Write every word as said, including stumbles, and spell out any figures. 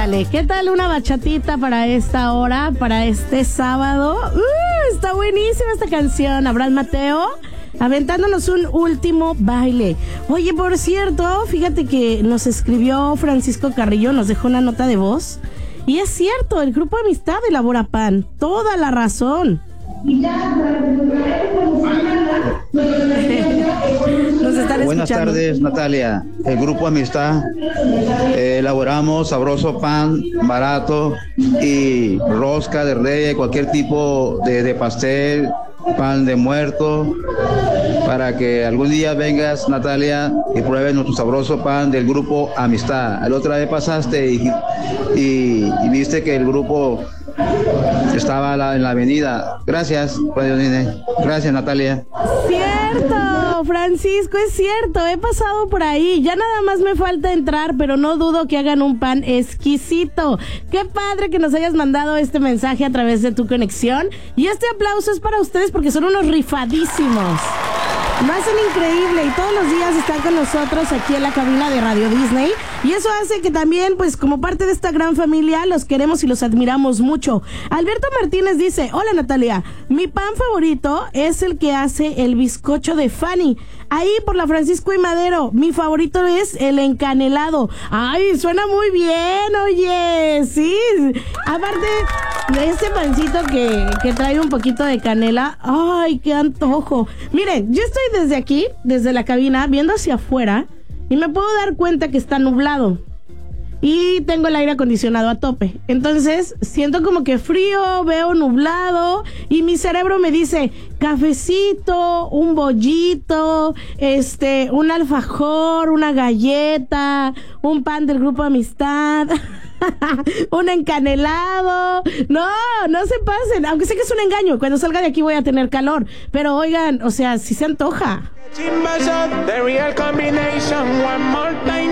Ándale, ¿qué tal una bachatita para esta hora, para este sábado? Uh, está buenísima esta canción. Abraham Mateo aventándonos un último baile. Oye, por cierto, fíjate que nos escribió Francisco Carrillo, nos dejó una nota de voz. Y es cierto, el Grupo Amistad elabora pan. Toda la razón. Buenas tardes, Natalia. El Grupo Amistad eh, elaboramos sabroso pan barato y rosca de reyes, cualquier tipo de, de pastel, pan de muerto, para que algún día vengas, Natalia, y pruebes nuestro sabroso pan del Grupo Amistad. La otra vez pasaste y, y, y viste que el grupo estaba la, en la avenida. Gracias, Radio Nine. Gracias, Natalia. Cierto, Francisco, es cierto, he pasado por ahí, ya nada más me falta entrar, pero no dudo que hagan un pan exquisito. Qué padre que nos hayas mandado este mensaje a través de tu conexión, y este aplauso es para ustedes porque son unos rifadísimos. Lo hacen increíble y todos los días están con nosotros aquí en la cabina de Radio Disney, y eso hace que también, pues como parte de esta gran familia, los queremos y los admiramos mucho. Alberto Martínez dice: hola Natalia, mi pan favorito es el que hace el bizcocho de Fanny, ahí por la Francisco y Madero. Mi favorito es el encanelado. Ay, suena muy bien, oye, sí. Aparte de este pancito que, que trae un poquito de canela, ay, qué antojo. Miren, yo estoy desde aquí, desde la cabina, viendo hacia afuera, y me puedo dar cuenta que está nublado. Y tengo el aire acondicionado a tope. Entonces siento como que frío, veo nublado, y mi cerebro me dice: cafecito, un bollito, este, un alfajor, una galleta, un pan del Grupo Amistad, un encanelado. No, no se pasen. Aunque sé que es un engaño, cuando salga de aquí voy a tener calor. Pero oigan, o sea, si se antoja.